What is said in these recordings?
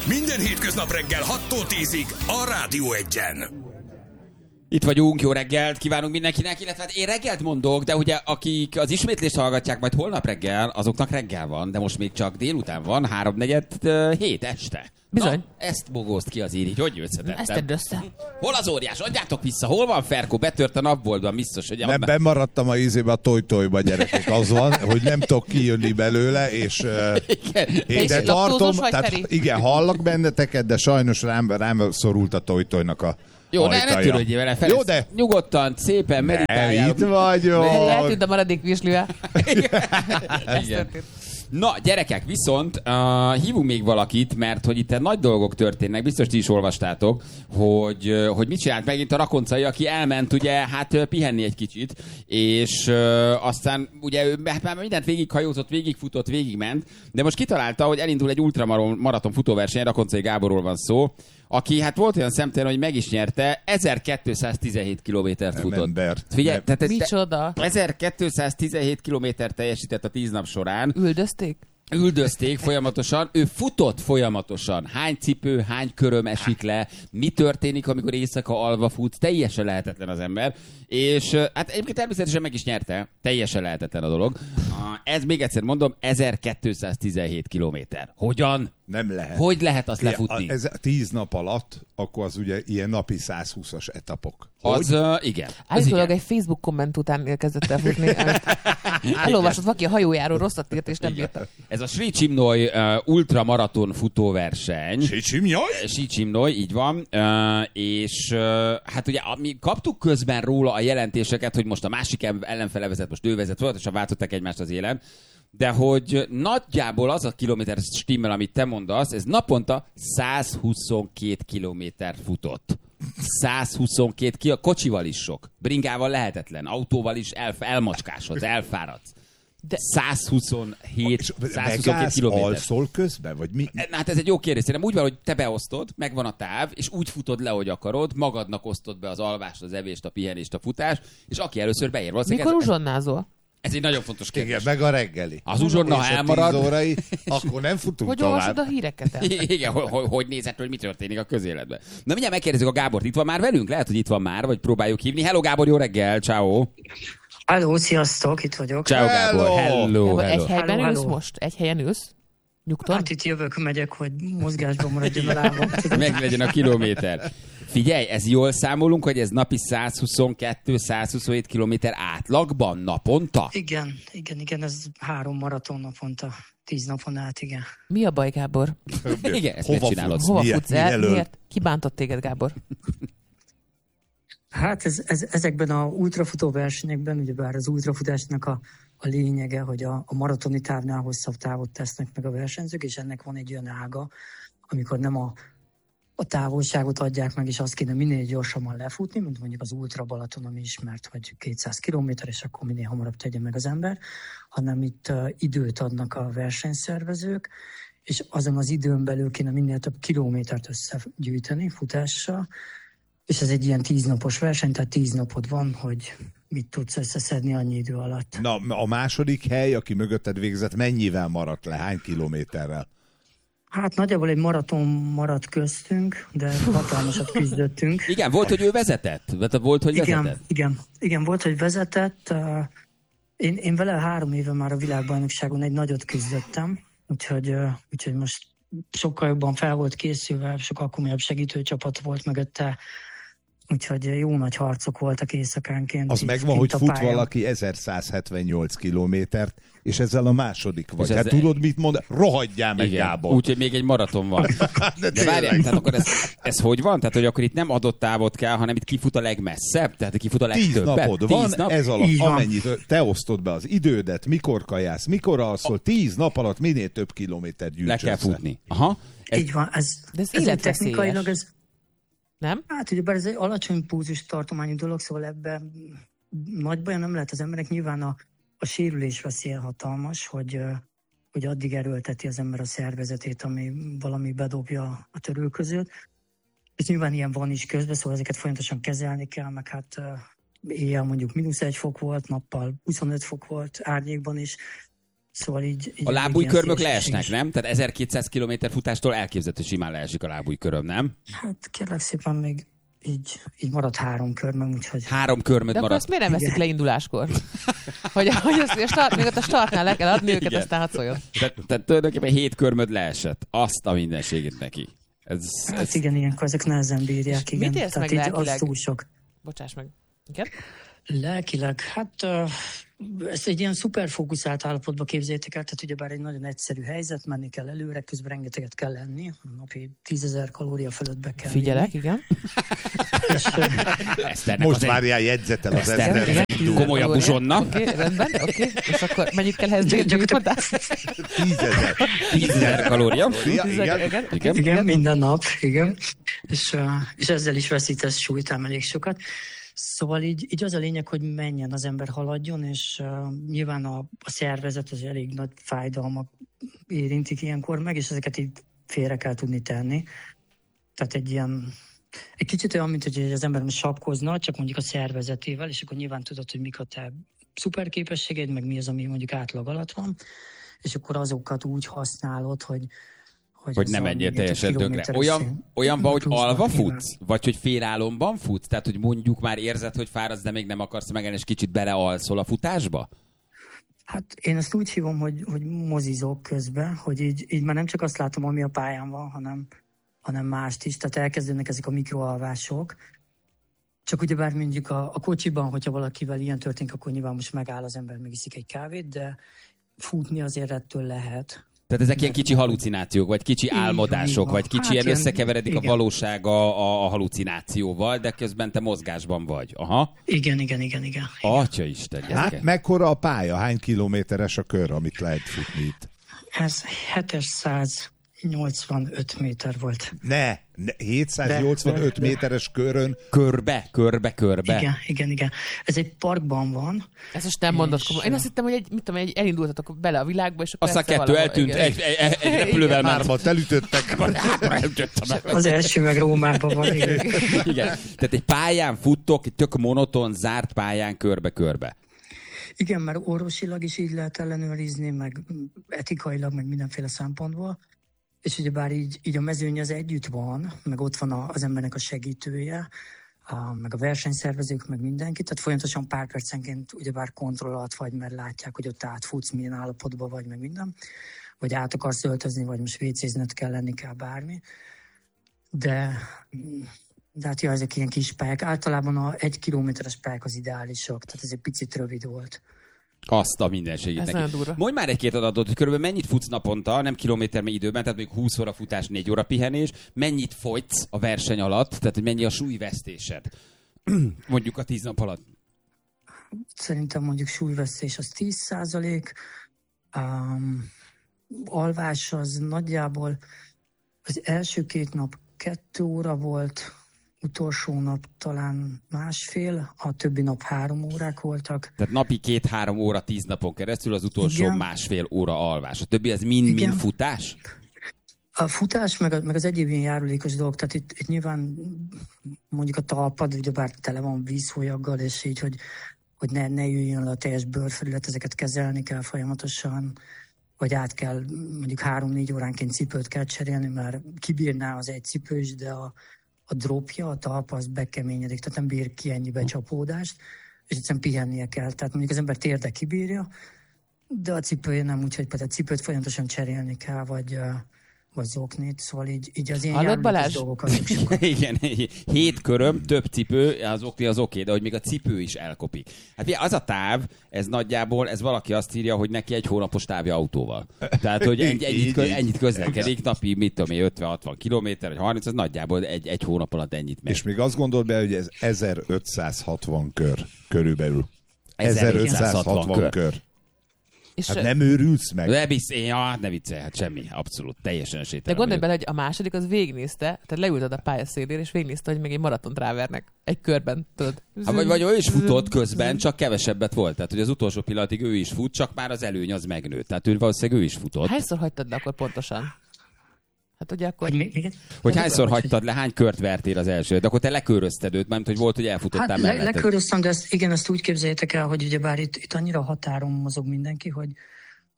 Minden hétköznap reggel 6-tól 10-ig a Rádió Egyen. Itt vagyunk, jó reggelt kívánunk mindenkinek, illetve hát én reggelt mondok, de ugye akik az ismétlést hallgatják majd holnap reggel, azoknak reggel van, de most még csak délután van, 3-4 este. Bizony. Na, ezt bogózd ki az így, hogy jössz? Ezt tedd össze. Hol az óriás? Adjátok vissza, hol van Ferkó? Betört a napboltban, biztos, hogy... Nem, bemaradtam a ízébe a tojtojba, gyerekek, az van, hogy nem tudok kijönni belőle, és én de tartom, tehát igen, hallak benneteket, de sajnos rám szorult a tojtojnak a jó, de ne törődjél vele, Ferenc. Jó, de... Nyugodtan, szépen meditáljál. Itt vagyok. Eltűnt a maradék virslivel. Igen. Na, gyerekek, viszont hívunk még valakit, mert hogy itt nagy dolgok történnek, biztos ti is olvastátok, hogy mit csinált megint a Rakoncai, aki elment ugye, hát pihenni egy kicsit, és aztán ugye ő már mindent végighajózott, végigfutott, végigment, de most kitalálta, hogy elindul egy ultramaraton futóverseny, Rakoncai Gáborról van szó, aki hát volt olyan szemtelen, hogy meg is nyerte, 1217 kilométert futott. Ember. Figyelj, tehát micsoda? 1217 kilométert teljesített a 10 nap során. Üldözték folyamatosan, ő futott folyamatosan. Hány cipő, hány köröm esik le, mi történik, amikor éjszaka alva fut, teljesen lehetetlen az ember. És hát egyébként természetesen meg is nyerte, teljesen lehetetlen a dolog. Ez még egyszer mondom, 1217 kilométer. Hogyan? Nem lehet. Hogy lehet azt lefutni? Ez 10 nap alatt, akkor az ugye ilyen napi 120-as etapok. Az, igen. Állítólag egy Facebook komment után kezdett el futni. Elolvasott valaki a hajójáról, rosszat írt, és nem bírta. Ez a Sri Csimnoy ultramaraton futóverseny. Sri Csimnoy, így van. És hát ugye mi kaptuk közben róla a jelentéseket, hogy most a másik ellenfele vezet, most ő vezet, folyamatosan váltották egymást az élen. De hogy nagyjából az a kilométer stimmel, amit te mondasz, ez naponta 122 kilométer futott. 122 kocsival is sok. Bringával lehetetlen. Autóval is elmacskásodsz, elfáradsz. De 122 kilométer. Alszol közben, vagy mi? Na, hát ez egy jó kérdés. Szerintem úgy van, hogy te beosztod, megvan a táv, és úgy futod le, hogy akarod, magadnak osztod be az alvást, az evést, a pihenést, a futást, és aki először beér. Mikor uzsonnázol? Ez egy nagyon fontos kérdés. Igen, meg a reggeli. Az uzsonna, ha elmarad... 10 órai, akkor nem futunk hogy tovább. Hogy olvasod a híreket el? Igen, hogy nézed, hogy mi történik a közéletben. Na mindjárt megkérdezzük a Gábort. Itt van már velünk? Lehet, hogy itt van már, vagy próbáljuk hívni. Hello Gábor, jó reggel, ciao. Hello, sziasztok, itt vagyok. Ciao Gábor, hello. Egy helyben ülsz most? Egy helyen ülsz? Nyugton? Hát itt jövök, megyek, hogy mozgásban maradjon a lábam. Meglegyen a kilométer. Figyelj, ez jól számolunk, hogy ez napi 122-127 kilométer átlagban naponta? Igen, ez 3 maraton naponta, 10 napon át, igen. Mi a baj, Gábor? Igen, ezt miért csinálod? Hova futsz el? Miért? Ki bántott téged, Gábor? Hát ezekben a ultrafutó versenyekben, ugyebár az ultrafutásnak a lényege, hogy a maratoni távnál hosszabb távot tesznek meg a versenyzők, és ennek van egy olyan ága, amikor nem a távolságot adják meg, és azt kéne minél gyorsabban lefutni, mint mondjuk az Ultra Balaton, ami ismert, hogy 200 kilométer, és akkor minél hamarabb tegye meg az ember, hanem itt időt adnak a versenyszervezők, és azon az időn belül kéne minél több kilométert összegyűjteni futással, és ez egy ilyen 10 napos verseny, tehát 10 napod van, hogy mit tudsz összeszedni annyi idő alatt. Na, a második hely, aki mögötted végzett, mennyivel maradt le? Hány kilométerrel? Hát nagyjából egy maraton maradt köztünk, de hatalmasat küzdöttünk. Igen, volt, hogy ő vezetett? Volt, hogy vezetett? Igen, volt, hogy vezetett. Én vele 3 éve már a világbajnokságon egy nagyot küzdöttem, úgyhogy most sokkal jobban fel volt készülve, sokkal komolyabb segítőcsapat volt mögötte, úgyhogy jó nagy harcok voltak éjszakánként. Az megvan, hogy fut valaki 1178 kilométert, és ezzel a második vagy. Hát tudod, mit mond? Rohadjál meg, Gábor! Úgyhogy még egy maraton van. De várjál, tehát akkor ez hogy van? Tehát, hogy akkor itt nem adott távot kell, hanem itt kifut a legmesszebb? Tehát kifut a legtöbbet? 10 napod van, ez alatt amennyit te osztod be az idődet, mikor kajász, mikor alszol, 10 nap alatt minél több kilométert gyűjts le kell futni. Aha. Így van, ez technikailag ez... Nem? Hát ugyebár ez egy alacsony pulzus tartományú dolog, szóval ebben nagy baja nem lehet az emberek. Nyilván a sérülés veszélye hatalmas, hogy addig erőlteti az ember a szervezetét, ami valami bedobja a törülközőt. És nyilván ilyen van is közben, szóval ezeket folyamatosan kezelni kell, meg hát éjjel mondjuk -1 fok volt, nappal 25 fok volt, árnyékban is. Szóval így a lábújkörmök leesnek, nem? Tehát 1200 km futástól elképzelhető simán leesik a lábújköröm, nem? Hát kérlek szépen még így maradt 3 körmöm, úgyhogy... 3 körmöd maradt. De akkor azt miért nem veszik le induláskor? hogy még ott a startnál le kell adni őket, igen. Aztán hadd szóljon. Tehát tulajdonképpen 7 körmöd leesett. Azt a mindenségét neki. Hát igen, ilyenkor ezek nehezen bírják. Igen. Mit érsz meg lelkileg? Az túl sok. Bocsáss meg. Igen? Lelkileg, hát ezt egy ilyen szuper fókuszált állapotba képzeljétek el, tehát ugyebár egy nagyon egyszerű helyzet, menni kell előre, közben rengeteget kell lenni, napi 10 000 kalória fölöttbe kell. Figyelek, igen. Most várjál, jegyzetel az Eszter. Komolyabb uzsonna. Oké, rendben, oké. És akkor mennyit kell ehhez bírni? 10 000 kalória. Igen, minden nap, igen. És ezzel is veszítesz súlyt, elég sokat. Szóval így az a lényeg, hogy menjen az ember, haladjon, és nyilván a szervezet az elég nagy fájdalmak érintik ilyenkor meg, és ezeket így félre kell tudni tenni. Tehát egy kicsit olyan, mint hogy az ember sapkozna, csak mondjuk a szervezetével, és akkor nyilván tudod, hogy mik a te szuper képességeid, meg mi az, ami mondjuk átlag alatt van, és akkor azokat úgy használod, hogy ne menjél teljesen tönkre. Olyan van, hogy alva futsz? Vagy hogy félálomban futsz? Tehát, hogy mondjuk már érzed, hogy fáradsz, de még nem akarsz megállni, és kicsit belealszol a futásba? Hát én ezt úgy hívom, hogy mozizok közben, hogy így már nem csak azt látom, ami a pályán van, hanem mást is. Tehát elkezdődnek ezek a mikroalvások. Csak ugyebár mondjuk a kocsiban, hogyha valakivel ilyen történik, akkor nyilván most megáll az ember, megiszik egy kávét, de futni azért ettől lehet. Tehát ezek ilyen kicsi halucinációk, vagy kicsi álmodások, vagy kicsi ilyen összekeveredik a valóság a halucinációval, de közben te mozgásban vagy. Aha. Igen. Atya Isten, hát mekkora a pálya? Hány kilométeres a kör, amit lehet futni itt? Ez 785 méter volt. Ne 785 méteres körön. Körbe. Igen. Ez egy parkban van. Ezt most nem mondod komolyan. Én azt hittem, hogy elindultatok bele a világba, és akkor aztán 2 eltűnt, egy repülővel ment. 3-at elütöttek. Az első meg Rómában van. Igen. Tehát egy pályán futtok, egy tök monoton, zárt pályán körbe-körbe. Igen, mert orvosilag is így lehet ellenőrizni, meg etikailag, meg mindenféle szempontból. És ugyebár így a mezőny az együtt van, meg ott van az embernek a segítője, meg a versenyszervezők, meg mindenki, tehát folyamatosan pár percenként ugyebár kontroll alatt vagy, mert látják, hogy ott átfutsz, milyen állapotban vagy, meg minden, vagy át akarsz öltözni, vagy most WC-zned kell lenni, kell bármi. De hát ezek ilyen kis pályák. Általában a 1 kilométeres pályák az ideálisak, tehát ez egy picit rövid volt. Azt a mindenségét neki. Mondj már 1-2 adatot, hogy körülbelül mennyit futsz naponta, nem kilométer, meg időben, tehát mondjuk 20 óra futás, 4 óra pihenés, mennyit fogysz a verseny alatt, tehát hogy mennyi a súlyvesztésed, mondjuk a 10 nap alatt? Szerintem mondjuk súlyvesztés az 10%, alvás az nagyjából az első 2 nap 2 óra volt, utolsó nap talán 1,5, a többi nap 3 órák voltak. Tehát napi 2-3 óra 10 napon keresztül, az utolsó 1,5 óra alvás. A többi az mind futás? A futás, meg az egyéb ilyen járulékos dolog, tehát itt nyilván mondjuk a talpad, ugyebár tele van vízhólyaggal, és így, hogy ne jöjjön le a teljes bőrfelület, ezeket kezelni kell folyamatosan, vagy át kell, mondjuk 3-4 óránként cipőt kell cserélni, mert kibírná az egy cipő is, de a dropja, a talpa, az bekeményedik, tehát nem bír ki ennyi becsapódást, és egyszerűen pihennie kell. Tehát mondjuk az ember térde kibírja, de a cipője nem, úgyhogy például a cipőt folyamatosan cserélni kell, vagy zoknit, szóval így az ilyen járműkös dolgok azok sokat. Igen, 7 köröm, több cipő, az okni az oké, de hogy még a cipő is elkopik. Hát az a táv, ez nagyjából, ez valaki azt írja, hogy neki 1 hónapos távja autóval. Tehát, hogy ennyit közlekedik, napi, 50-60 kilométer, vagy 30, az nagyjából egy hónap alatt ennyit megy. És még azt gondold be, hogy ez 1560 kör körülbelül. 1560 kör. Hát nem őrülsz meg? Ne viccelj, hát semmi, abszolút, teljesen esélytelen. De gondolj bele, hogy a második az végignézte, tehát leülted a pályaszélére, és végignézte, hogy még egy maratont rávernek egy körben, tudod. Vagy ő is futott közben, csak kevesebbet volt. Tehát, hogy az utolsó pillanatig ő is fut, csak már az előny az megnőtt. Tehát valószínűleg ő is futott. Hányszor hagytad le akkor pontosan? Hát ugye akkor... Hogy hányszor hagytad le, hány kört vertél az első? De akkor te lekörözted őt, mert hogy volt, hogy elfutottál melletted. Leköröztem, de ezt úgy képzeljétek el, hogy ugyebár itt annyira határon mozog mindenki, hogy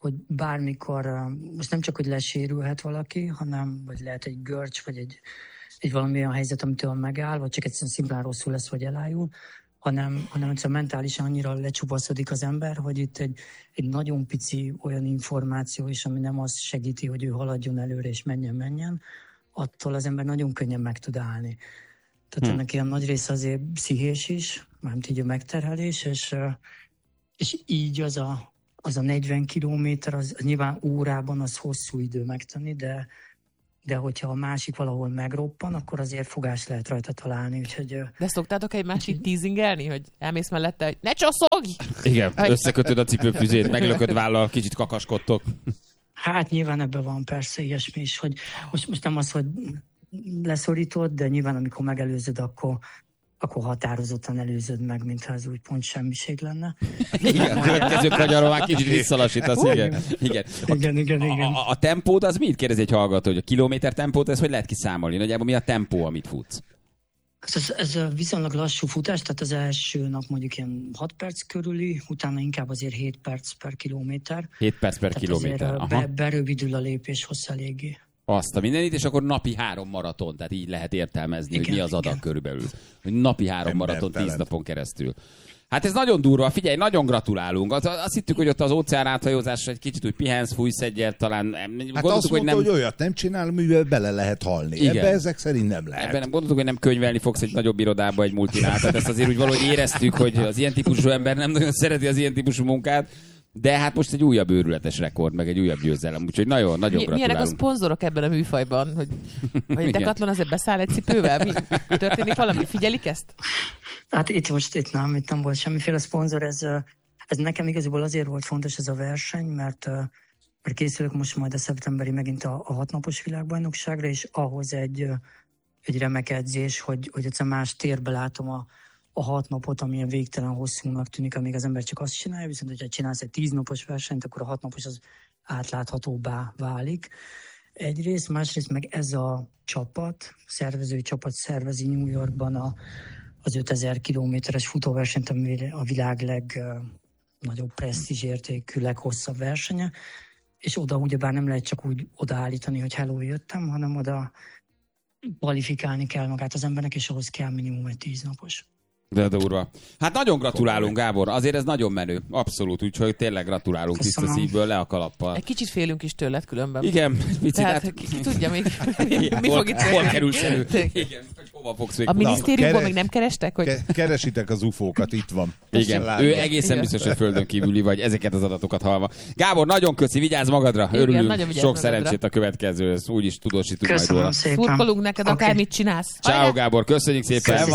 hogy bármikor, most nem csak, hogy lesérülhet valaki, hanem vagy lehet egy görcs, vagy egy valami olyan helyzet, amitől megáll, vagy csak egyszerűen szimplán rosszul lesz, vagy elájul, hanem mentálisan annyira lecsupaszodik az ember, hogy itt egy nagyon pici olyan információ is, ami nem azt segíti, hogy ő haladjon előre és menjen, attól az ember nagyon könnyen meg tud állni. Tehát ennek ilyen nagy része azért pszichés is, mármint így a megterhelés, és így az a 40 kilométer, az nyilván órában az hosszú idő megtenni, de hogyha a másik valahol megroppan, akkor azért fogás lehet rajta találni. Úgyhogy, de szoktátok egy másik teasingelni, hogy elmész mellette, hogy ne csosszogj! Igen, összekötöd a cipőfüzét, meglököd vállal, kicsit kakaskodtok. Hát nyilván ebben van persze ilyesmi is, hogy most nem az, hogy leszorítod, de nyilván amikor megelőzöd, akkor határozottan előzöd meg, mintha ez úgy pont semmiség lenne. Igen, a következő kanyarról már kicsit visszalassítasz. Igen. A tempód az mit? Kérdezi egy hallgató, hogy a kilométer tempót, ez hogy lehet kiszámolni? Nagyjából mi a tempó, amit futsz? Ez viszonylag lassú futás, tehát az első nap mondjuk ilyen 6 perc körüli, utána inkább azért 7 perc per kilométer. 7 perc per kilométer. Berövidül a lépés hossz eléggé. Azt a mindenit, és akkor napi 3 maraton, tehát így lehet értelmezni, igen, hogy mi az adag körülbelül. Hogy napi 3 maraton 10 napon keresztül. Hát ez nagyon durva, figyelj, nagyon gratulálunk. Azt hittük, hogy ott az óceán áthajózás egy kicsit úgy pihensz, fújsz egyet, talán... Hát azt mondta, hogy olyat nem csinál, mivel bele lehet halni. Igen. Ebbe ezek szerint nem lehet. Ebben nem gondoltuk, hogy nem könyvelni fogsz egy nagyobb irodába egy multinál. Tehát ezt azért úgy valahogy éreztük, hogy az ilyen típusú ember nem nagyon szereti az ilyen típusú munkát. De hát most egy újabb őrületes rekord, meg egy újabb győzelem, úgyhogy nagyon gratulálunk. Milyenek a szponzorok ebben a műfajban? Hogy Decathlon azért beszáll egy cipővel? Mi történik valami? Figyelik ezt? Hát itt nem volt semmiféle szponzor. Ez nekem igazából azért volt fontos ez a verseny, mert készülök most majd a szeptemberi megint a 6 napos világbajnokságra, és ahhoz egy remek edzés, hogy egyszer más térbe látom a 6 napot, amilyen végtelen hosszúnak tűnik, amíg az ember csak azt csinálja, viszont hogyha csinálsz egy 10 napos versenyt, akkor a 6 napos az átláthatóbbá válik. Egyrészt, másrészt meg ez a csapat, szervezői csapat szervezi New Yorkban az 5000 kilométeres futóversenyt, ami a világ legnagyobb presztízsértékű, leghosszabb versenye, és oda ugyebár nem lehet csak úgy odaállítani, hogy hello, jöttem, hanem oda kvalifikálni kell magát az embernek, és ahhoz kell minimum egy 10 napos. De durva. Hát nagyon gratulálunk, Gábor. Azért ez nagyon menő. Abszolút. Úgyhogy tényleg gratulálunk. Tiszta szívből, le a kalappal. Egy kicsit félünk is tőled különben. Igen. Tehát ki tudja még, mi fog itt hol kerülsz elő? Igen. Hova fogsz még? A minisztériumból még nem kerestek? Hogy... Keresitek az UFO-kat, itt van. Igen. Ő egészen biztos, hogy földön kívüli vagy, ezeket az adatokat hallva. Gábor, nagyon köszi, vigyázz magadra. Örülünk. Sok szerencsét a következő. Úgyis tudósítunk majd róla. Szurkolunk neked, akármit csinálsz. Ciao, Gábor. Köszönjük szépen.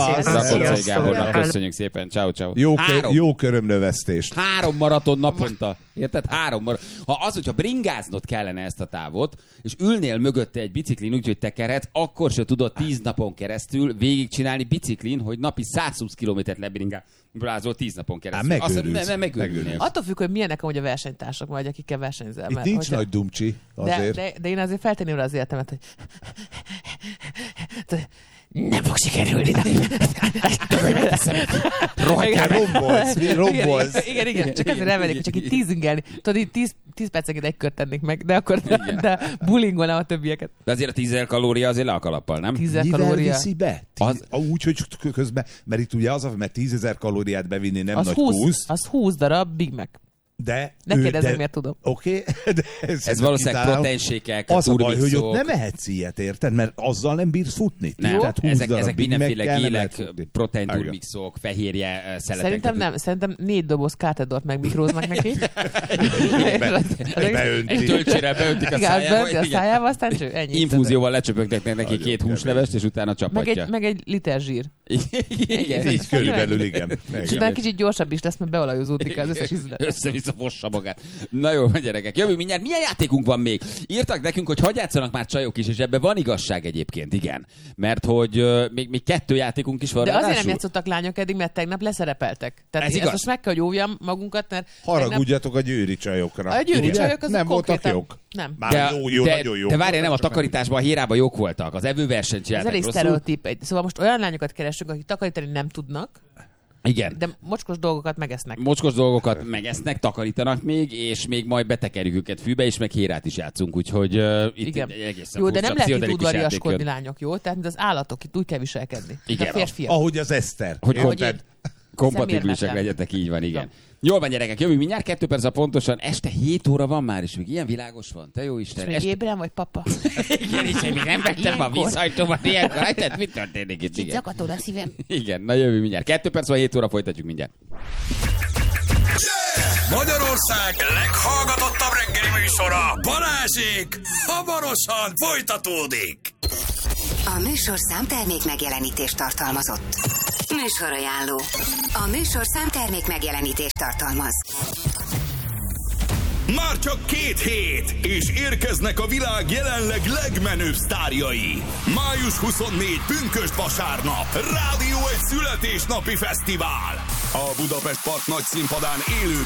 Köszönjük szépen. Ciao. Jó körömnövesztést. 3 maraton naponta. Érted? 3 maraton. Hogyha bringáznod kellene ezt a távot, és ülnél mögötte egy biciklin, úgyhogy tekerhetsz, akkor se tudod 10 napon keresztül végigcsinálni biciklin, hogy napi 120 kilométert lebrázol 10 napon keresztül. Megőrülnél. Attól függ, hogy milyenek amúgy a versenytársak, vagy akikkel versenyzel. Itt nincs nagy dumcsi azért. De én azért feltenném az életemet, hogy nem fog sikerülni. Rombolsz. Igen. Csak azért elmennék, csak így teasingelni. Tudod, így 10 percenként egy kört tennék meg, de akkor de bullyingolnám a többieket. De azért a 10 000 kalória azért le a kalappal, nem? 10 000 kalória. Viszi be? Úgy, hogy közben, mert itt ugye mert 10 000 kalóriát bevinni nem nagy túsz. Az 20 darab Big Mac. De ne kérdezzem, miért tudom. Oké. Ez valószínűleg proteinsékek, az a baj, hogy ott nem ehetsz ilyet, érted? Mert azzal nem bírsz futni. Nem, ezek mindenféle gélek, proteinturmixok, fehérje szeletek. Szerintem 4 doboz kátedort megmikróznak neki. Egy töltsére beöntik a szájába. Aztán ennyi. Infúzióval lecsöpögtetnek neki 2 húslevest, és utána csapatja. Meg egy liter zsír. Igen. Így körülbelül, igen. És utána kicsit gyorsabb is lesz, mert beolajozódik az összes ízlet. Össze-vissza fossa magát. Na jó, gyerekek, jövő mindjárt. Milyen játékunk van még? Írtak nekünk, hogy hadd játszanak már csajok is, és ebben van igazság egyébként, igen. Mert hogy még 2 játékunk is van. De azért nem játszottak lányok eddig, mert tegnap leszerepeltek. Tehát ez most meg kell, hogy óvjam magunkat, mert... Haragudjatok a győri csajokra. A győri csajok azok nem voltak jók. Nem. Nagyon jó. De várjál, nem, a takarításban, a hírában jók voltak. Az evőversenyt csináltak. Ez elég sztereotíp. Szóval most olyan lányokat keresünk, akik takarítani nem tudnak, Igen. De mocskos dolgokat megesznek. Mocskos dolgokat megesznek, takarítanak még, és még majd betekerjük őket fűbe, és meg hérát is játszunk, úgyhogy itt egészen jó, de nem lehet itt udvariaskodni, lányok, jó? Tehát az állatok itt úgy kell viselkedni. Igen. A férfiak. Ahogy az Eszter. Hogy kompatibilisek legyetek, így van, igen. Jól van, gyerekek, jövő mindjárt 2 perc pontosan, este 7 óra van már, és még ilyen világos van. Te jó Isten. És még ébren vagy, papa? Igen, és én még nem vettem a vízhajtómat ilyenkor. Tehát mi történik itt? Itt zakatol a szívem. Igen, na jövő mindjárt. 2 perc van, 7 óra, folytatjuk mindjárt. Magyarország leghallgatottabb reggeli műsora, Balázsék, hamarosan folytatódik. A műsor számtermék megjelenítést tartalmazott. Műsorajánló. A műsor számtermék megjelenítést tartalmaz. Már csak 2 hét, és érkeznek a világ jelenleg legmenőbb sztárjai. Május 24, pünkösd vasárnap, Rádió egy születésnapi fesztivál. A Budapest Park nagy színpadán élőben